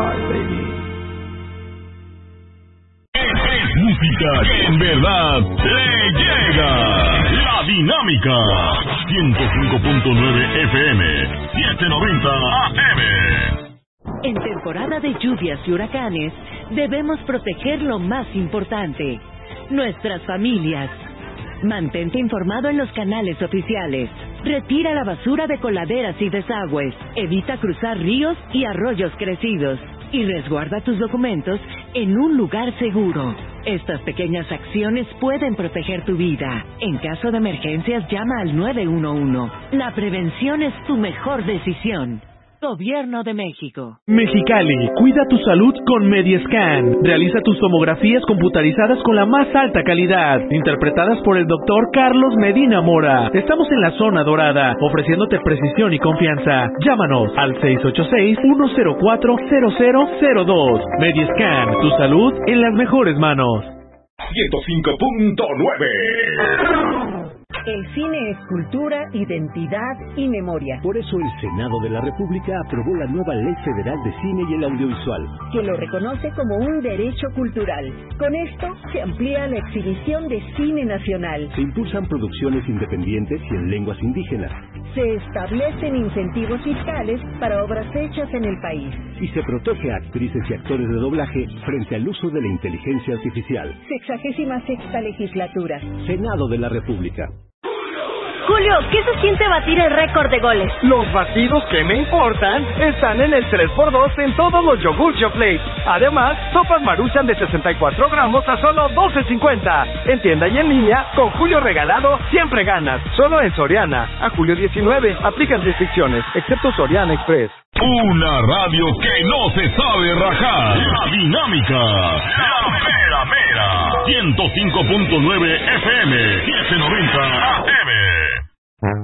Alright, baby. Es música que en verdad le llega. La Dinámica. 105.9 FM. 790 AM. En temporada de lluvias y huracanes, debemos proteger lo más importante, nuestras familias. Mantente informado en los canales oficiales. Retira la basura de coladeras y desagües. Evita cruzar ríos y arroyos crecidos. Y resguarda tus documentos en un lugar seguro. Estas pequeñas acciones pueden proteger tu vida. En caso de emergencias, llama al 911. La prevención es tu mejor decisión. Gobierno de México. Mexicali, cuida tu salud con Mediescan. Realiza tus tomografías computarizadas con la más alta calidad, interpretadas por el doctor Carlos Medina Mora. Estamos en la zona dorada, ofreciéndote precisión y confianza. Llámanos al 686-104-0002. Mediescan, tu salud en las mejores manos. 105.9. El cine es cultura, identidad y memoria. Por eso el Senado de la República aprobó la nueva Ley Federal de Cine y el Audiovisual, que lo reconoce como un derecho cultural. Con esto se amplía la exhibición de cine nacional. Se impulsan producciones independientes y en lenguas indígenas. Se establecen incentivos fiscales para obras hechas en el país. Y se protege a actrices y actores de doblaje frente al uso de la inteligencia artificial. 66ª legislatura. Senado de la República. Julio, ¿qué se siente batir el récord de goles? Los batidos que me importan están en el 3x2 en todos los yogurts Yoplait. Además, sopas Maruchan de 64 gramos a solo $12.50. En tienda y en línea, con Julio regalado, siempre ganas. Solo en Soriana. A julio 19. Aplican restricciones, excepto Soriana Express. Una radio que no se sabe rajar. La Dinámica. La mera mera. 105.9 FM. 790 AM.